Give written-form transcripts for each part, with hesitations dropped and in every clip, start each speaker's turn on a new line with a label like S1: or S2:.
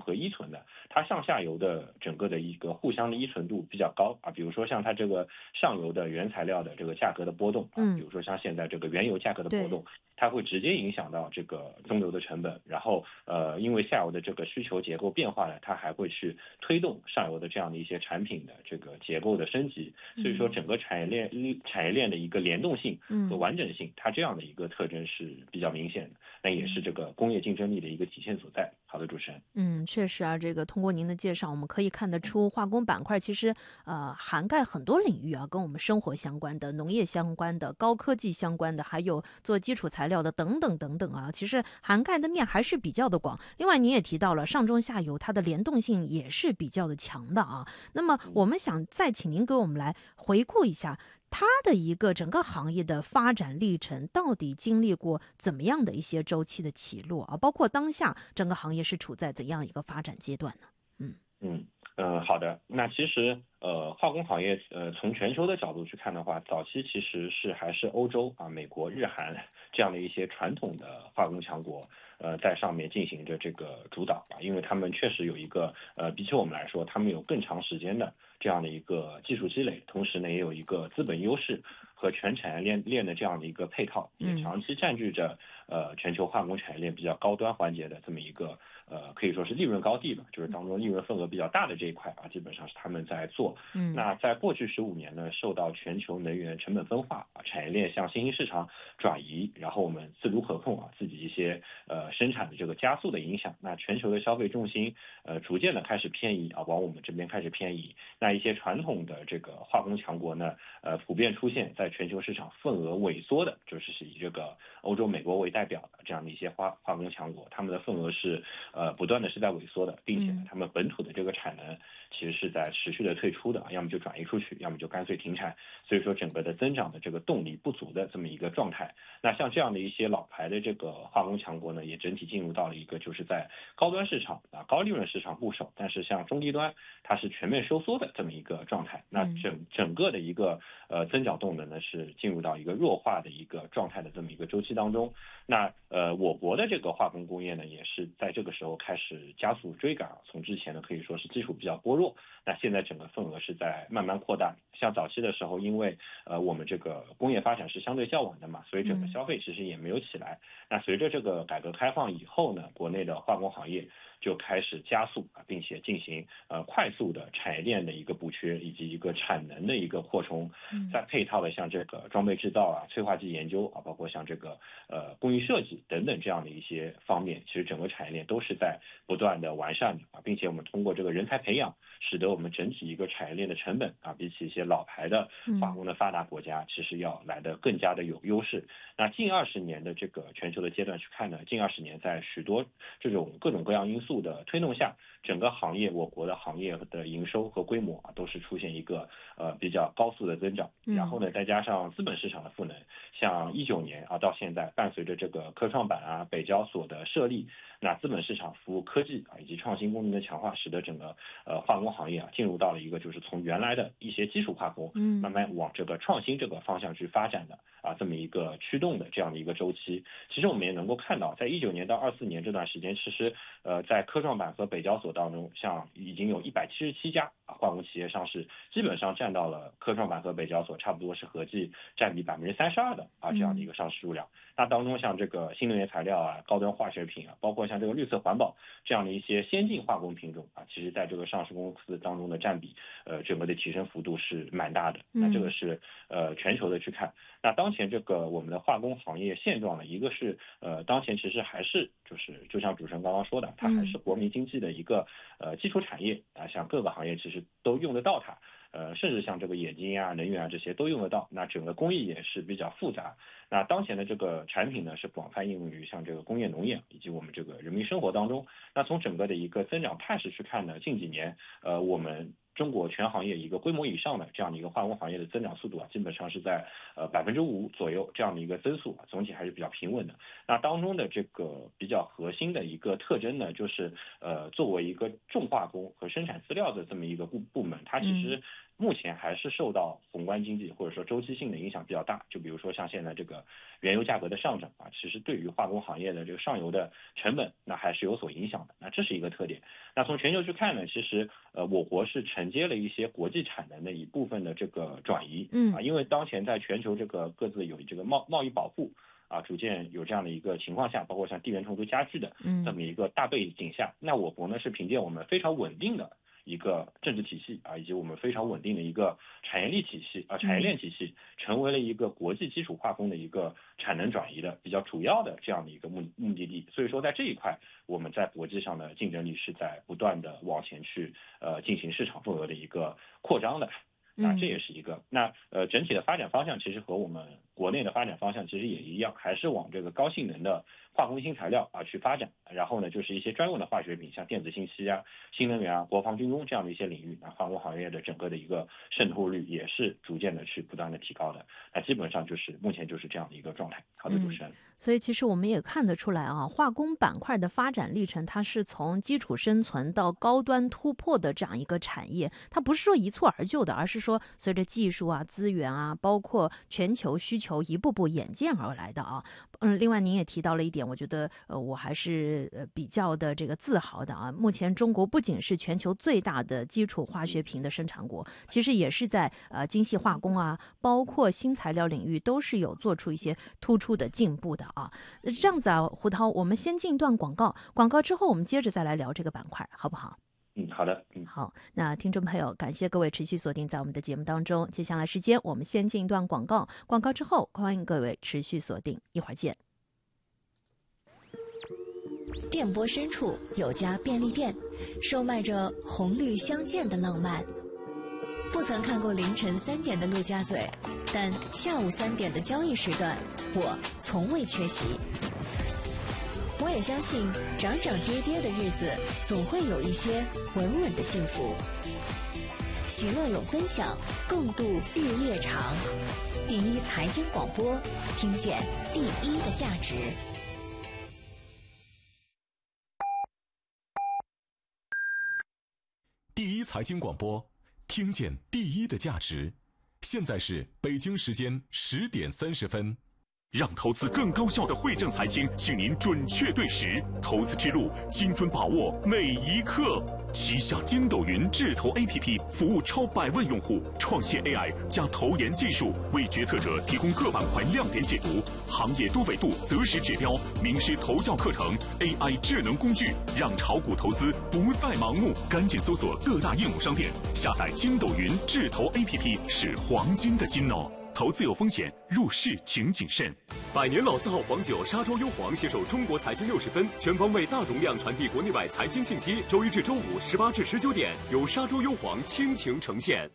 S1: 合依存的，它上下游的整个的一个互相的依存度比较高啊。比如说像它这个上游的原材料的这个价格的波动啊，比如说像现在这个原油价格的波动，它会直接影响到这个中游的成本，然后因为下游的这个需求结构变化呢，它还会去推动上游的这样的一些产品的这个结构的升级，所以说整个产业链的一个联动性和完整性，它这样的一个特征是比较明显的，那也是这个工业竞争力的一个体现所在。好的，主持人。
S2: 确实啊，这个通过您的介绍，我们可以看得出，化工板块其实涵盖很多领域啊，跟我们生活相关的、农业相关的、高科技相关的，还有做基础材料的等等等等啊，其实涵盖的面还是比较的广。另外，您也提到了上中下游它的联动性也是比较的强的啊。那么，我们想再请您给我们来回顾一下。它的一个整个行业的发展历程到底经历过怎么样的一些周期的起落啊？包括当下整个行业是处在怎样一个发展阶段呢？
S1: 好的。那其实化工行业从全球的角度去看的话，早期其实还是欧洲啊、美国、日韩这样的一些传统的化工强国在上面进行着这个主导啊，因为他们确实有一个比起我们来说，他们有更长时间的这样的一个技术积累，同时呢也有一个资本优势和全产业链的这样的一个配套，也长期占据着全球化工产业链比较高端环节的这么一个可以说是利润高地吧，就是当中利润份额比较大的这一块啊，基本上是他们在做。那在过去15年呢，受到全球能源成本分化啊，产业链向新兴市场转移，然后我们自主可控啊，自己一些生产的这个加速的影响，那全球的消费重心逐渐的开始偏移啊，往我们这边开始偏移。那一些传统的这个化工强国呢，普遍出现在全球市场份额萎缩的，就是以这个欧洲、美国为代表的这样的一些化工强国，他们的份额是不断的是在萎缩的，并且呢，他们本土的这个产能其实是在持续的退出的，要么就转移出去，要么就干脆停产，所以说整个的增长的这个动力不足的这么一个状态。那像这样的一些老牌的这个化工强国呢，也整体进入到了一个就是在高端市场啊、高利润市场固守，但是像中低端它是全面收缩的这么一个状态。那整个的一个增长动能呢是进入到一个弱化的一个状态的这么一个周期当中。那我国的这个化工工业呢，也是在这个时候开始加速追赶，从之前呢可以说是基础比较薄弱，那现在整个份额是在慢慢扩大。像早期的时候，因为我们这个工业发展是相对较晚的嘛，所以整个消费其实也没有起来。那随着这个改革开放以后呢，国内的化工行业就开始加速啊，并且进行快速的产业链的一个补缺以及一个产能的一个扩充，再配套的像这个装备制造啊、催化剂研究啊，包括像这个工艺设计等等这样的一些方面，其实整个产业链都是在不断的完善的啊，并且我们通过这个人才培养，使得我们整体一个产业链的成本啊，比起一些老牌的化工的发达国家，其实要来的更加的有优势。那近20年的这个全球的阶段去看呢，近20年在许多这种各种各样因素的推动下，整个行业我国的行业的营收和规模啊，都是出现一个比较高速的增长。然后呢，再加上资本市场的赋能，像19年啊到现在，伴随着这个科创板啊、北交所的设立，那资本市场服务科技啊以及创新功能的强化，使得整个化工行业啊进入到了一个就是从原来的一些基础化工，慢慢往这个创新这个方向去发展的啊这么一个驱动的这样的一个周期。其实我们也能够看到，在19年到24年这段时间，其实在科创板和北交所当中，像已经有177家化工企业上市，基本上占到了科创板和北交所差不多是合计占比32%的啊这样的一个上市数量。那当中像这个新能源材料啊、高端化学品啊，包括像这个绿色环保这样的一些先进化工品种啊，其实在这个上市公司当中的占比，整个的提升幅度是蛮大的。那这个是全球的去看。那当前这个我们的化工行业现状呢，一个是当前其实还是就像主持人刚刚说的，它还是国民经济的一个基础产业啊，像各个行业其实都用得到它。甚至像这个眼睛啊、能源啊这些都用得到。那整个工艺也是比较复杂。那当前的这个产品呢，是广泛应用于像这个工业、农业以及我们这个人民生活当中。那从整个的一个增长态势去看呢，近几年我们中国全行业一个规模以上的这样的一个化工行业的增长速度啊，基本上是在5%左右这样的一个增速啊，总体还是比较平稳的。那当中的这个比较核心的一个特征呢，就是作为一个重化工和生产资料的这么一个部门，它其实目前还是受到宏观经济或者说周期性的影响比较大。就比如说像现在这个原油价格的上涨啊，其实对于化工行业的这个上游的成本那还是有所影响的。那这是一个特点。那从全球去看呢，其实我国是承接了一些国际产能的一部分的这个转移，因为当前在全球这个各自有这个贸易保护逐渐有这样的一个情况下，包括像地缘冲突加剧的这么一个大背景下，那我国呢是凭借我们非常稳定的一个政治体系以及我们非常稳定的一个产业链体系，成为了一个国际基础化工的一个产能转移的比较主要的这样的一个目的地。所以说在这一块，我们在国际上的竞争力是在不断的往前去进行市场份额的一个扩张的。那这也是一个。那整体的发展方向其实和我们国内的发展方向其实也一样，还是往这个高性能的化工新材料去发展。然后呢，就是一些专用的化学品，像电子信息新能源国防军工这样的一些领域，那化工行业的整个的一个渗透率也是逐渐的去不断的提高的。那基本上就是目前就是这样的一个状态。好的，主持人。
S2: 所以其实我们也看得出来化工板块的发展历程，它是从基础生存到高端突破的这样一个产业，它不是说一蹴而就的，而是说随着技术资源包括全球需求一步步演进而来的另外您也提到了一点，我觉得我还是比较的这个自豪的目前中国不仅是全球最大的基础化学品的生产国，其实也是在精细化工包括新材料领域都是有做出一些突出的进步的这样子胡涛，我们先进一段广告，广告之后我们接着再来聊这个板块，好不好？
S1: 好的。
S2: 好，那听众朋友，感谢各位持续锁定在我们的节目当中。接下来时间我们先进一段广告，广告之后欢迎各位持续锁定，一会儿见。
S3: 电波深处有家便利店，售卖着红绿相间的浪漫。不曾看过凌晨3点的陆家嘴，但下午3点的交易时段，我从未缺席。我也相信涨涨跌跌的日子总会有一些稳稳的幸福。喜乐有分享，共度日夜长。第一财经广播，听见第一的价值。
S4: 第一财经广播，听见第一的价值。现在是北京时间10点30分。
S5: 让投资更高效的汇正财经，请您准确对时，投资之路精准把握每一刻。旗下筋斗云智投 APP 服务超100万用户，创新 AI 加投研技术，为决策者提供各板块亮点解读、行业多维度择时指标、名师投教课程、AI 智能工具，让炒股投资不再盲目。赶紧搜索各大应用商店，下载筋斗云智投 APP 是黄金的金哦。投资有风险，入市请谨慎。
S6: 百年老字号黄酒沙洲优黄携手中国财经60分，全方位大容量传递国内外财经信息。周一至周五18至19点，由沙洲优黄倾情呈现。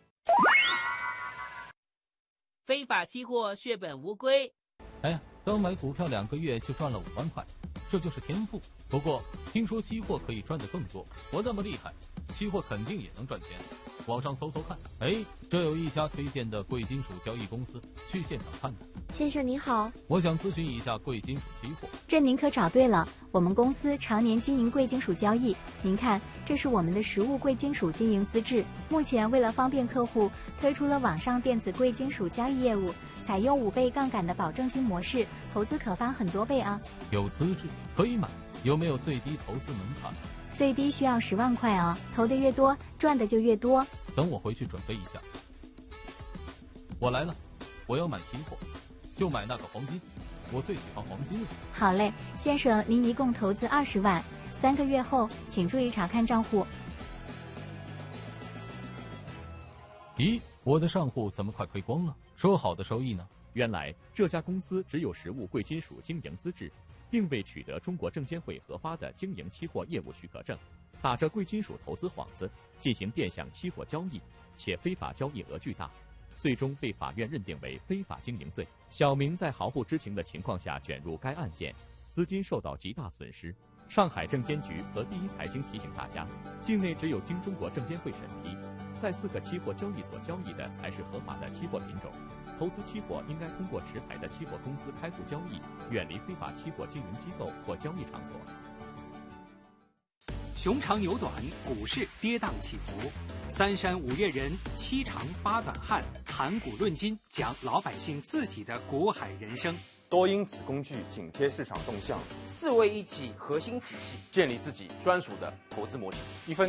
S7: 非法期货血本无归。
S8: 哎呀，刚买股票2个月就赚了5万块，这就是天赋。不过听说期货可以赚得更多，我那么厉害，期货肯定也能赚钱。网上搜搜看，这有一家推荐的贵金属交易公司，去现场看看。
S9: 先生您好，
S8: 我想咨询一下贵金属期货。
S9: 这您可找对了，我们公司常年经营贵金属交易。您看，这是我们的实物贵金属经营资质。目前为了方便客户，推出了网上电子贵金属交易业务，采用5倍杠杆的保证金模式，投资可翻很多倍啊。
S8: 有资质可以买，有没有最低投资门槛？
S9: 最低需要10万块啊，投的越多，赚的就越多。
S8: 等我回去准备一下。我来了，我要买期货，就买那个黄金，我最喜欢黄金了。
S9: 好嘞，先生，您一共投资20万，3个月后请注意查看账户。
S8: 咦，我的账户怎么快亏光了？说好的收益呢？
S10: 原来这家公司只有实物贵金属经营资质，并未取得中国证监会核发的经营期货业务许可证，打着贵金属投资幌子进行变相期货交易，且非法交易额巨大，最终被法院认定为非法经营罪。小明在毫不知情的情况下卷入该案件，资金受到极大损失。上海证监局和第一财经提醒大家，境内只有经中国证监会审批，在4个期货交易所交易的才是合法的期货品种。投资期货应该通过持牌的期货公司开户交易，远离非法期货经营机构或交易场所。
S11: 熊长牛短，股市跌宕起伏。三山五岳人，七长八短汉，谈股论金，讲老百姓自己的股海人生。
S12: 多因子工具紧贴市场动向，
S13: 四位一体核心体系，
S12: 建立自己专属的投资模型。1分